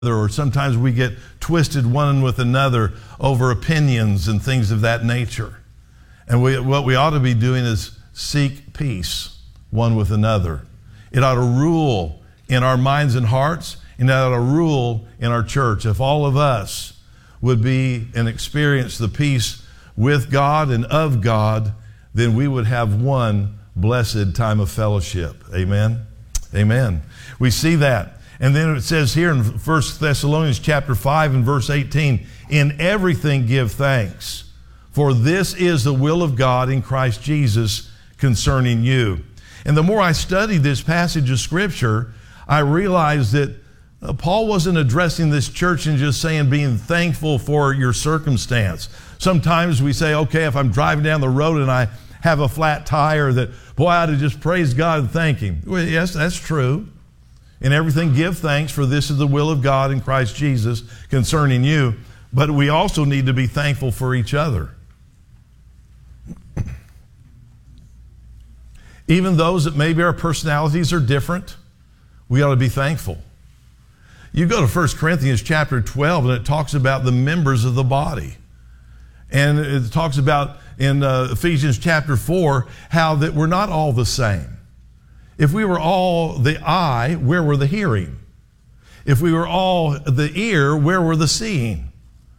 or sometimes we get twisted one with another over opinions and things of that nature. And what we ought to be doing is seek peace one with another. It ought to rule in our minds and hearts, and it ought to rule in our church. If all of us would be and experience the peace with God and of God, then we would have one blessed time of fellowship. Amen? Amen. We see that. And then it says here in 1 Thessalonians chapter 5 and verse 18, in everything give thanks, for this is the will of God in Christ Jesus concerning you. And the more I study this passage of Scripture, I realize that Paul wasn't addressing this church and just saying being thankful for your circumstance. Sometimes we say, okay, if I'm driving down the road and I have a flat tire, that, boy, I ought to just praise God and thank Him. Well, yes, that's true. In everything give thanks, for this is the will of God in Christ Jesus concerning you. But we also need to be thankful for each other. Even those that maybe our personalities are different, we ought to be thankful. You go to 1 Corinthians chapter 12, and it talks about the members of the body. And it talks about in Ephesians chapter 4 how that we're not all the same. If we were all the eye, where were the hearing? If we were all the ear, where were the seeing?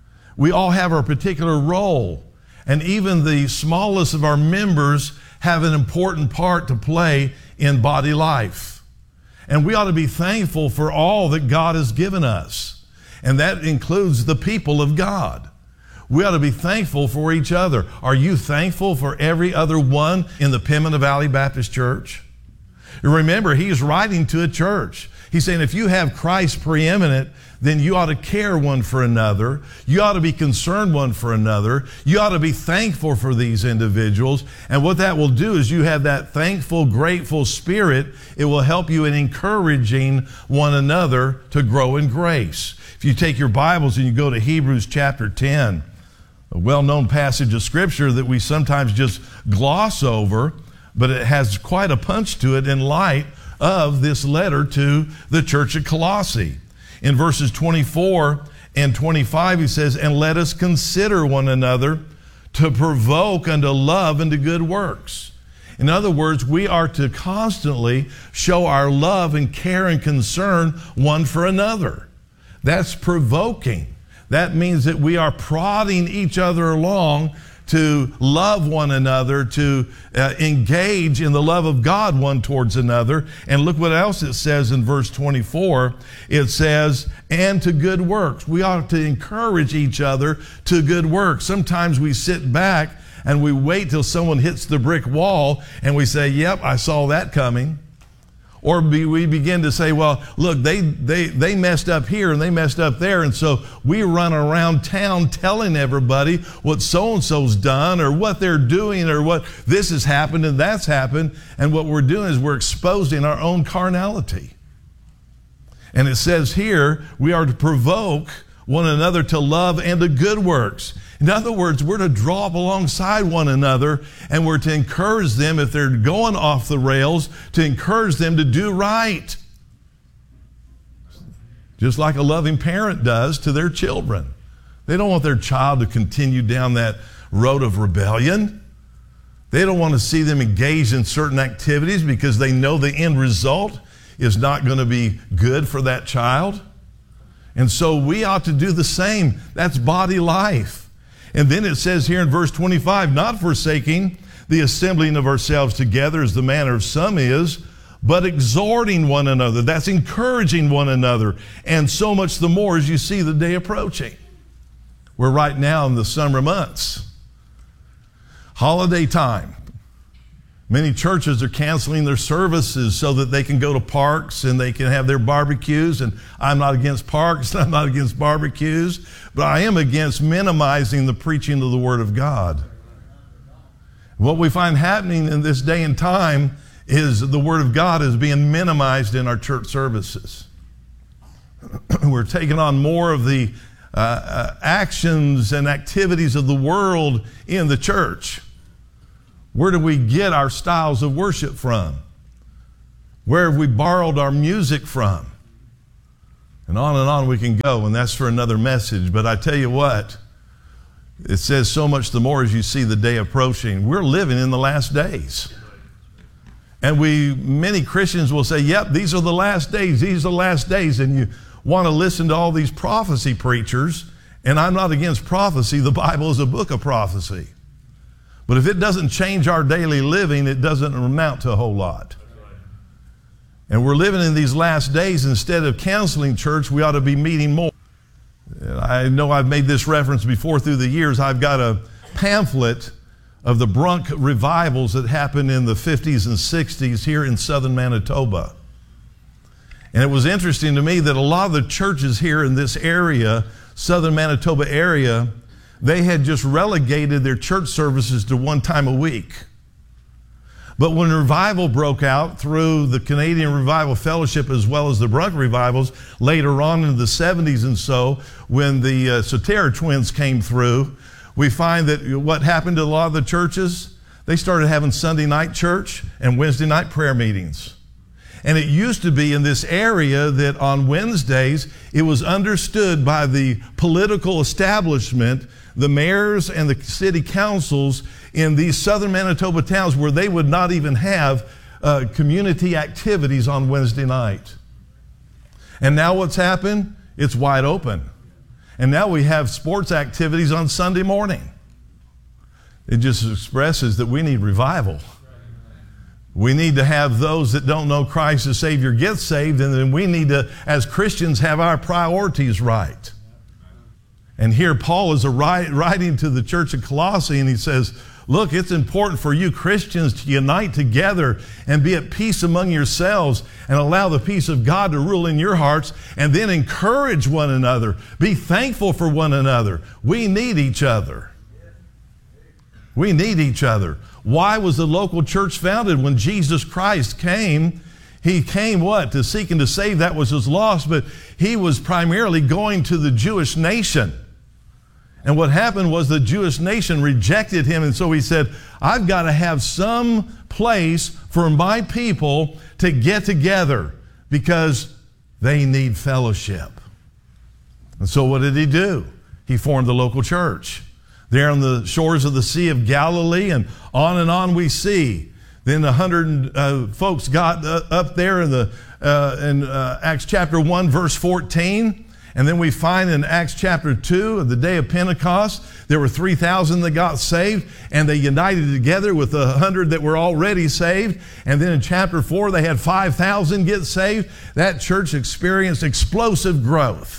We all have our particular role. And even the smallest of our members have an important part to play in body life. And we ought to be thankful for all that God has given us. And that includes the people of God. We ought to be thankful for each other. Are you thankful for every other one in the Pimlico Valley Baptist Church? Remember, he's writing to a church. He's saying if you have Christ preeminent, then you ought to care one for another. You ought to be concerned one for another. You ought to be thankful for these individuals. And what that will do is you have that thankful, grateful spirit. It will help you in encouraging one another to grow in grace. If you take your Bibles and you go to Hebrews chapter 10, a well-known passage of Scripture that we sometimes just gloss over, but it has quite a punch to it in light of this letter to the church at Colossae. In verses 24 and 25, he says, and let us consider one another to provoke unto love and to good works. In other words, we are to constantly show our love and care and concern one for another. That's provoking. That means that we are prodding each other along to love one another, to engage in the love of God one towards another. And look what else it says in verse 24. It says, and to good works. We ought to encourage each other to good works. Sometimes we sit back and we wait till someone hits the brick wall and we say, yep, I saw that coming. Or we begin to say, well, look, they messed up here and they messed up there. And so we run around town telling everybody what so-and-so's done or what they're doing or what this has happened and that's happened. And what we're doing is we're exposing our own carnality. And it says here, we are to provoke one another to love and to good works. In other words, we're to draw up alongside one another and we're to encourage them if they're going off the rails, to encourage them to do right. Just like a loving parent does to their children. They don't want their child to continue down that road of rebellion. They don't want to see them engaged in certain activities because they know the end result is not going to be good for that child. And so we ought to do the same. That's body life. And then it says here in verse 25, not forsaking the assembling of ourselves together as the manner of some is, but exhorting one another. That's encouraging one another. And so much the more as you see the day approaching. We're right now in the summer months. Holiday time. Many churches are canceling their services so that they can go to parks and they can have their barbecues. And I'm not against parks, I'm not against barbecues, but I am against minimizing the preaching of the Word of God. What we find happening in this day and time is the Word of God is being minimized in our church services. We're taking on more of the actions and activities of the world in the church. Where do we get our styles of worship from? Where have we borrowed our music from? And on we can go, and that's for another message. But I tell you what, it says so much the more as you see the day approaching. We're living in the last days. And many Christians will say, yep, these are the last days, these are the last days. And you want to listen to all these prophecy preachers. And I'm not against prophecy. The Bible is a book of prophecy. But if it doesn't change our daily living, it doesn't amount to a whole lot. And we're living in these last days. Instead of canceling church, we ought to be meeting more. I know I've made this reference before through the years. I've got a pamphlet of the Brunk revivals that happened in the 50s and 60s here in southern Manitoba. And it was interesting to me that a lot of the churches here in this area, southern Manitoba area, they had just relegated their church services to one time a week. But when revival broke out through the Canadian Revival Fellowship as well as the Brunk revivals later on in the 70s and so, when the Soterra twins came through, we find that what happened to a lot of the churches, they started having Sunday night church and Wednesday night prayer meetings. And it used to be in this area that on Wednesdays, it was understood by the political establishment, the mayors and the city councils in these southern Manitoba towns where they would not even have community activities on Wednesday night. And now what's happened? It's wide open. And now we have sports activities on Sunday morning. It just expresses that we need revival. We need to have those that don't know Christ as Savior get saved, and then we need to, as Christians, have our priorities right. And here Paul is writing to the church of Colossae, and he says, look, it's important for you Christians to unite together and be at peace among yourselves and allow the peace of God to rule in your hearts, and then encourage one another. Be thankful for one another. We need each other. We need each other. Why was the local church founded? When Jesus Christ came, he came what? To seek and to save that which was lost, but he was primarily going to the Jewish nation. And what happened was the Jewish nation rejected him, and so he said, I've got to have some place for my people to get together because they need fellowship. And so what did he do? He formed the local church there on the shores of the Sea of Galilee, and on we see. Then 100 folks got up there in Acts chapter 1, verse 14. And then we find in Acts chapter 2, of the day of Pentecost, there were 3,000 that got saved, and they united together with the 100 that were already saved. And then in chapter 4, they had 5,000 get saved. That church experienced explosive growth.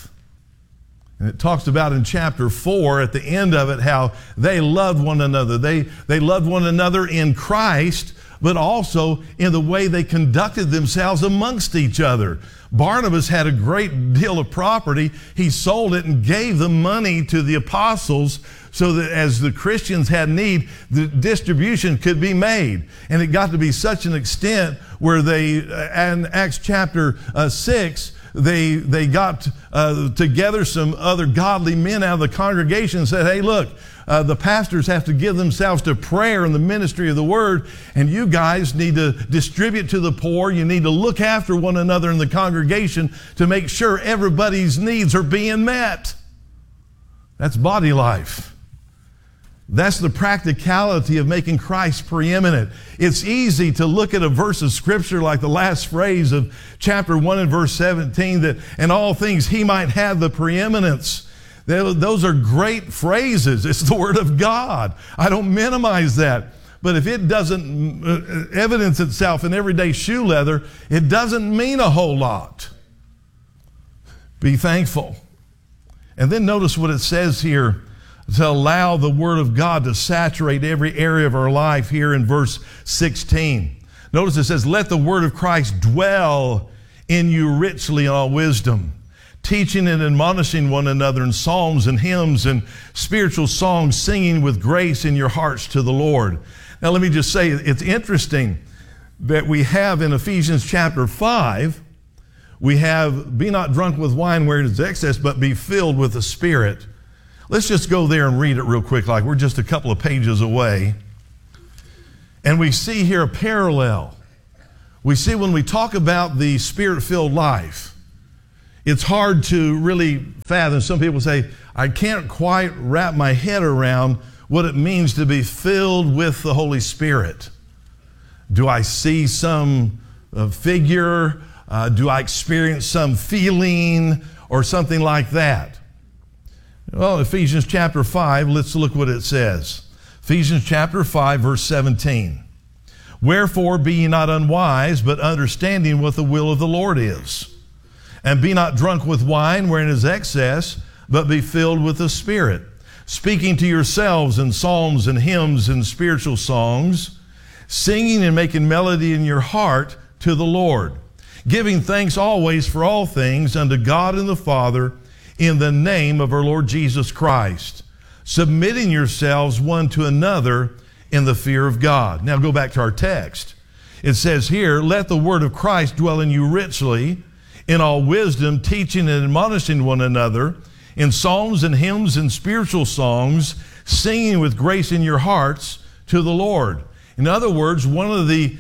And it talks about in chapter 4, at the end of it, how they loved one another. They loved one another in Christ, but also in the way they conducted themselves amongst each other. Barnabas had a great deal of property. He sold it and gave the money to the apostles so that as the Christians had need, the distribution could be made. And it got to be such an extent where they, in Acts chapter 6, they got together some other godly men out of the congregation and said, hey, look, the pastors have to give themselves to prayer and the ministry of the word, and you guys need to distribute to the poor. You need to look after one another in the congregation to make sure everybody's needs are being met. That's body life. That's the practicality of making Christ preeminent. It's easy to look at a verse of Scripture like the last phrase of chapter 1 and verse 17, that in all things he might have the preeminence. Those are great phrases. It's the Word of God. I don't minimize that. But if it doesn't evidence itself in everyday shoe leather, it doesn't mean a whole lot. Be thankful. And then notice what it says here, to allow the Word of God to saturate every area of our life here in verse 16. Notice it says, let the Word of Christ dwell in you richly in all wisdom, teaching and admonishing one another in psalms and hymns and spiritual songs, singing with grace in your hearts to the Lord. Now let me just say, it's interesting that we have in Ephesians chapter 5, we have, be not drunk with wine where it is excess, but be filled with the Spirit. Let's just go there and read it real quick, like we're just a couple of pages away. And we see here a parallel. We see when we talk about the Spirit-filled life, It's hard to really fathom. Some people say, I can't quite wrap my head around what it means to be filled with the Holy Spirit. Do I see some figure? Do I experience some feeling or something like that? Well, Ephesians chapter 5, let's look what it says. Ephesians chapter 5, verse 17. Wherefore be ye not unwise, but understanding what the will of the Lord is. And be not drunk with wine, wherein is excess, but be filled with the Spirit, speaking to yourselves in psalms and hymns and spiritual songs, singing and making melody in your heart to the Lord, giving thanks always for all things unto God and the Father in the name of our Lord Jesus Christ, submitting yourselves one to another in the fear of God. Now go back to our text. It says here, let the word of Christ dwell in you richly, in all wisdom, teaching and admonishing one another in psalms and hymns and spiritual songs, singing with grace in your hearts to the Lord. In other words, one of the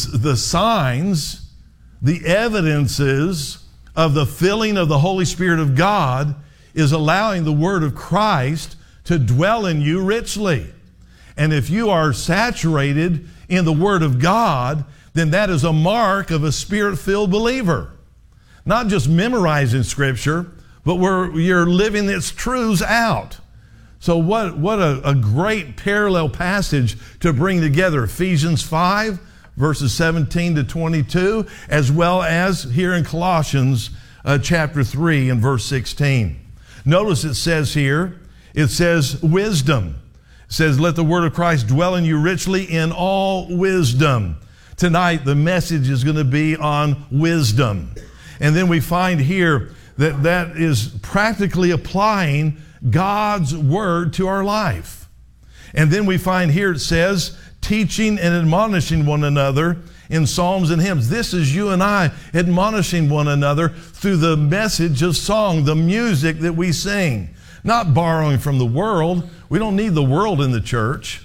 signs, the evidences of the filling of the Holy Spirit of God is allowing the word of Christ to dwell in you richly. And if you are saturated in the word of God, then that is a mark of a Spirit-filled believer. Not just memorizing Scripture, but where you're living its truths out. So what a great parallel passage to bring together. Ephesians 5, verses 17 to 22, as well as here in Colossians chapter 3 and verse 16. Notice it says here, it says wisdom. It says, let the word of Christ dwell in you richly in all wisdom. Tonight, the message is going to be on wisdom. And then we find here that that is practically applying God's word to our life. And then we find here it says, teaching and admonishing one another in psalms and hymns. This is you and I admonishing one another through the message of song, the music that we sing. Not borrowing from the world. We don't need the world in the church.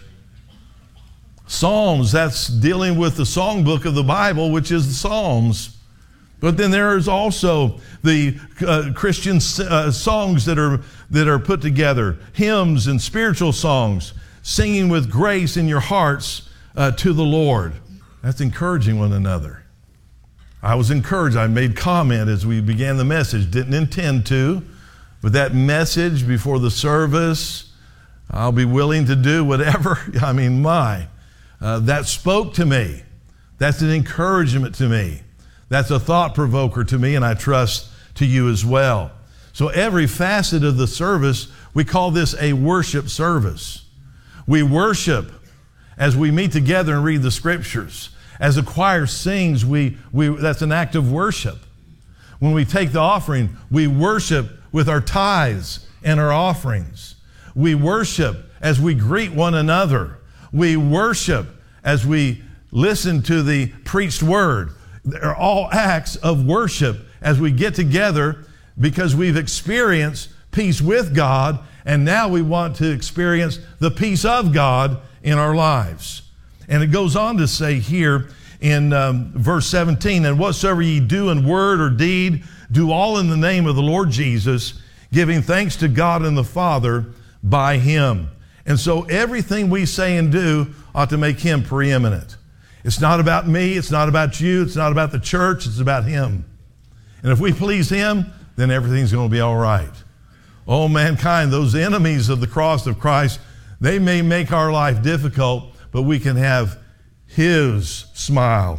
Psalms, that's dealing with the songbook of the Bible, which is the Psalms. But then there is also the Christian songs that are put together, hymns and spiritual songs, singing with grace in your hearts to the Lord. That's encouraging one another. I was encouraged. I made comment as we began the message. Didn't intend to, but that message before the service, I'll be willing to do whatever. I mean, that spoke to me. That's an encouragement to me. That's a thought provoker to me, and I trust to you as well. So every facet of the service, we call this a worship service. We worship as we meet together and read the scriptures. As a choir sings, that's an act of worship. When we take the offering, we worship with our tithes and our offerings. We worship as we greet one another. We worship as we listen to the preached word. They're all acts of worship as we get together because we've experienced peace with God, and now we want to experience the peace of God in our lives. And it goes on to say here in verse 17, and whatsoever ye do in word or deed, do all in the name of the Lord Jesus, giving thanks to God and the Father by Him. And so everything we say and do ought to make Him preeminent. It's not about me, it's not about you, it's not about the church, it's about Him. And if we please Him, then everything's going to be all right. Oh, mankind, those enemies of the cross of Christ, they may make our life difficult, but we can have His smile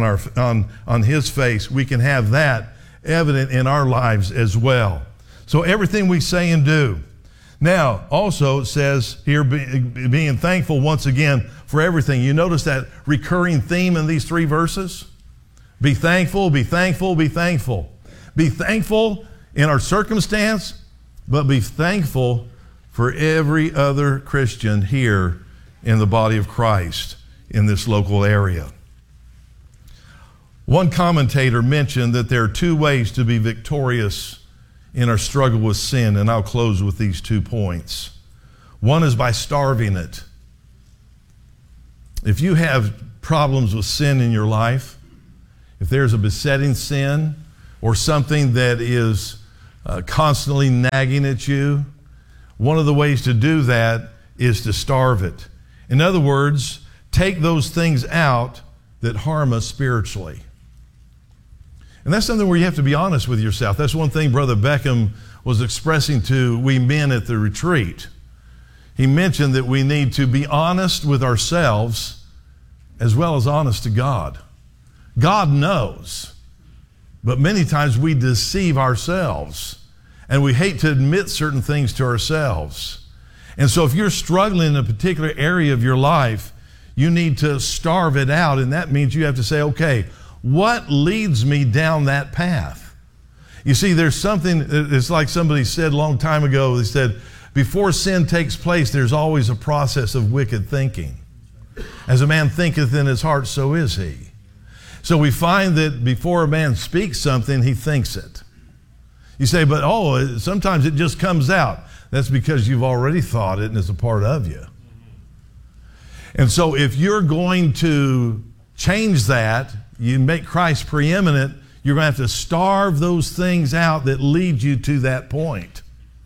on His face. We can have that evident in our lives as well. So everything we say and do. Now, also it says here, being thankful once again for everything. You notice that recurring theme in these three verses? Be thankful, be thankful, be thankful. Be thankful in our circumstance, but be thankful for every other Christian here in the body of Christ in this local area. One commentator mentioned that there are two ways to be victorious in our struggle with sin, and I'll close with these 2 points. One is by starving it. If you have problems with sin in your life, if there's a besetting sin, or something that is constantly nagging at you, one of the ways to do that is to starve it. In other words, take those things out that harm us spiritually. And that's something where you have to be honest with yourself. That's one thing Brother Beckham was expressing to we men at the retreat. He mentioned that we need to be honest with ourselves as well as honest to God. God knows, but many times we deceive ourselves, and we hate to admit certain things to ourselves. And so if you're struggling in a particular area of your life, you need to starve it out, and that means you have to say, okay, what leads me down that path? You see, there's something, it's like somebody said a long time ago, they said, before sin takes place, there's always a process of wicked thinking. As a man thinketh in his heart, so is he. So we find that before a man speaks something, he thinks it. You say, but sometimes it just comes out. That's because you've already thought it and it's a part of you. And so if you're going to change that, you make Christ preeminent, you're going to have to starve those things out that lead you to that point.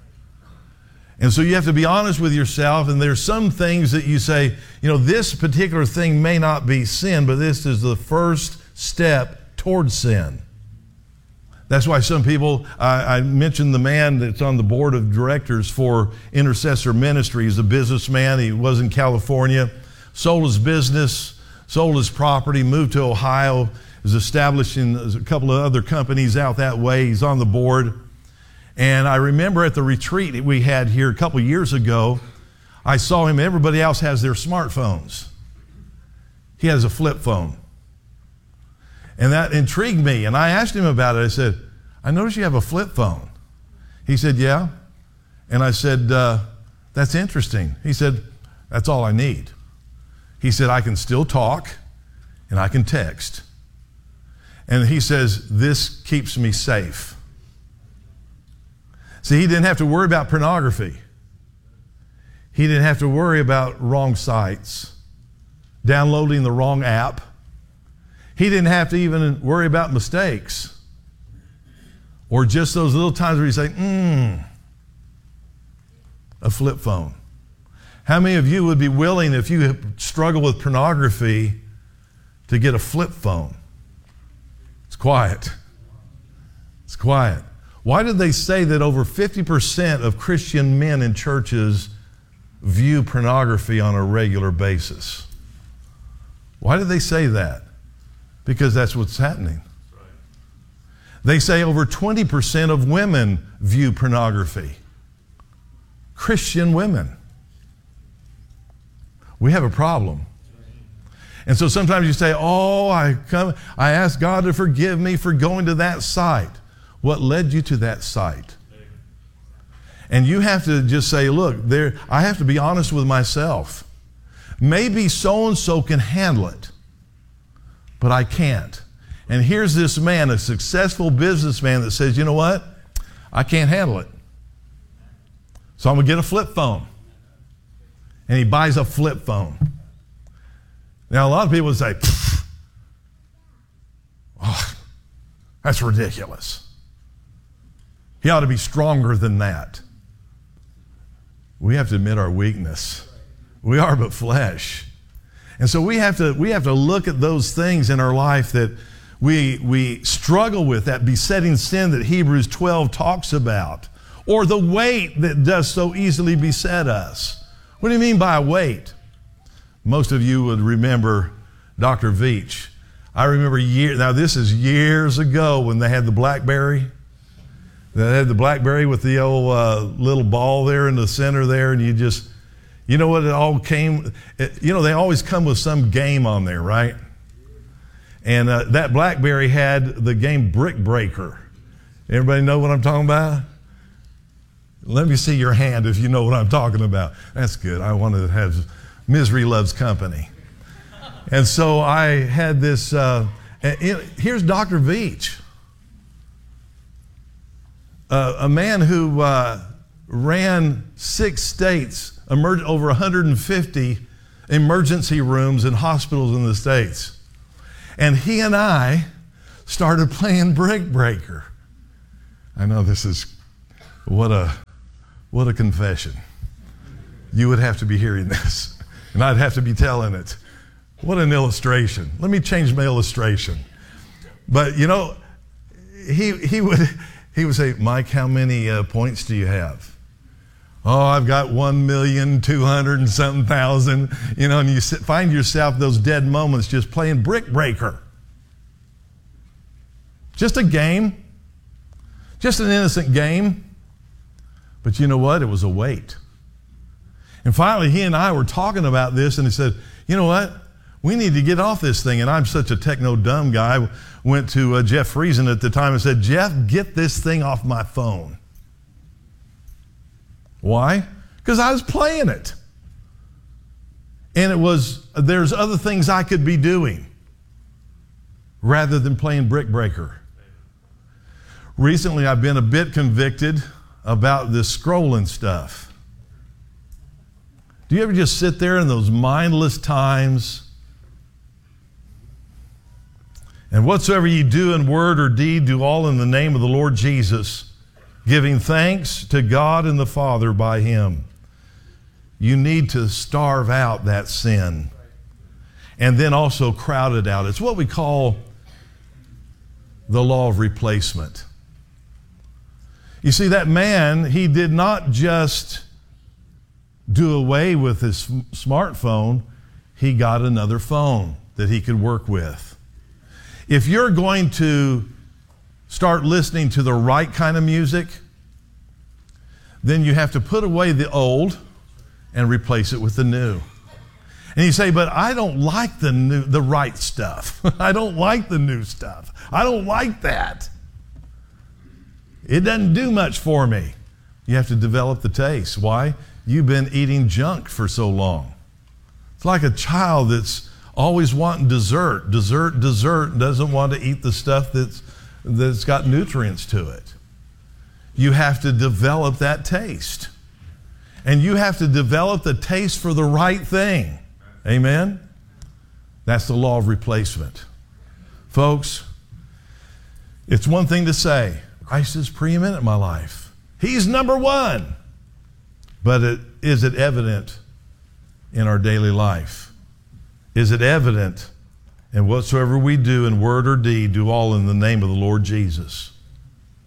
And so you have to be honest with yourself, and there's some things that you say, this particular thing may not be sin, but this is the first step towards sin. That's why some people, I mentioned the man that's on the board of directors for Intercessor Ministry. He's a businessman. He was in California, sold his business, sold his property, moved to Ohio, is establishing a couple of other companies out that way. He's on the board. And I remember at the retreat we had here a couple of years ago, I saw him. Everybody else has their smartphones. He has a flip phone. And that intrigued me. And I asked him about it. I said, I noticed you have a flip phone. He said, yeah. And I said, that's interesting. He said, that's all I need. He said, I can still talk and I can text. And he says, this keeps me safe. See, he didn't have to worry about pornography. He didn't have to worry about wrong sites, downloading the wrong app. He didn't have to even worry about mistakes or just those little times where you say, a flip phone. How many of you would be willing, if you struggle with pornography, to get a flip phone? It's quiet. It's quiet. Why did they say that over 50% of Christian men in churches view pornography on a regular basis? Why did they say that? Because that's what's happening. They say over 20% of women view pornography. Christian women. We have a problem. And so sometimes you say, I ask God to forgive me for going to that site. What led you to that site? And you have to just say, look, I have to be honest with myself. Maybe so-and-so can handle it, but I can't. And here's this man, a successful businessman, that says, you know what? I can't handle it. So I'm going to get a flip phone. And he buys a flip phone. Now, a lot of people would say, that's ridiculous. He ought to be stronger than that. We have to admit our weakness. We are but flesh. And so we have to look at those things in our life that we struggle with, that besetting sin that Hebrews 12 talks about, or the weight that does so easily beset us. What do you mean by a weight? Most of you would remember Dr. Veach. I remember now this is years ago when they had the BlackBerry. They had the BlackBerry with the old little ball there in the center there, and you know what it all came, they always come with some game on there, right? And that BlackBerry had the game Brick Breaker. Everybody know what I'm talking about? Let me see your hand if you know what I'm talking about. That's good. I want to have misery loves company. And so I had this, here's Dr. Veach. A man who ran 6 states, over 150 emergency rooms in hospitals in the States. And he and I started playing Brick Breaker. I know this is, what a confession. You would have to be hearing this, and I'd have to be telling it. What an illustration. Let me change my illustration. But you know, he would say, Mike, how many points do you have? Oh, I've got 1,200,000 and something thousand. You know, and you find yourself those dead moments just playing Brick Breaker. Just a game. Just an innocent game. But you know what? It was a weight. And finally, he and I were talking about this, and he said, you know what? We need to get off this thing. And I'm such a techno-dumb guy. I went to Jeff Friesen at the time and said, Jeff, get this thing off my phone. Why? Because I was playing it. And there's other things I could be doing rather than playing Brick Breaker. Recently, I've been a bit convicted about this scrolling stuff. Do you ever just sit there in those mindless times? And whatsoever you do in word or deed, do all in the name of the Lord Jesus, giving thanks to God and the Father by Him. You need to starve out that sin. And then also crowd it out. It's what we call the law of replacement. You see, that man, he did not just do away with his smartphone. He got another phone that he could work with. If you're going to start listening to the right kind of music, then you have to put away the old and replace it with the new. And you say, but I don't like the right stuff. I don't like the new stuff. I don't like that. It doesn't do much for me. You have to develop the taste. Why? You've been eating junk for so long. It's like a child that's always wanting dessert, doesn't want to eat the stuff that's got nutrients to it. You have to develop that taste. And you have to develop the taste for the right thing. Amen? That's the law of replacement. Folks, it's one thing to say, Christ is preeminent in my life. He's number one. But is it evident in our daily life? Is it evident in whatsoever we do in word or deed, do all in the name of the Lord Jesus?